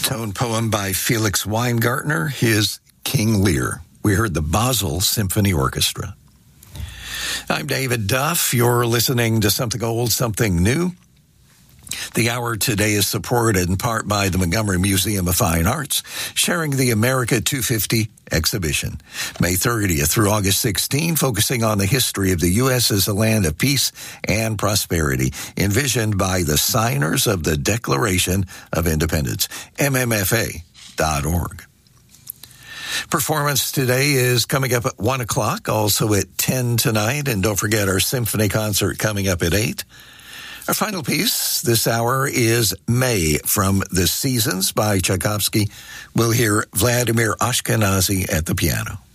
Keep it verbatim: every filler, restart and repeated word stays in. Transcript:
tone poem by Felix Weingartner, his King Lear. We heard the Basel Symphony Orchestra. I'm David Duff. You're listening to Something Old, Something New. The hour today is supported in part by the Montgomery Museum of Fine Arts, sharing the America two fifty exhibition, May thirtieth through August sixteenth, focusing on the history of the U S as a land of peace and prosperity, envisioned by the signers of the Declaration of Independence, M M F A dot org. Performance today is coming up at one o'clock, also at ten tonight, and don't forget our symphony concert coming up at eight. Our final piece this hour is May from the Seasons by Tchaikovsky. We'll hear Vladimir Ashkenazy at the piano.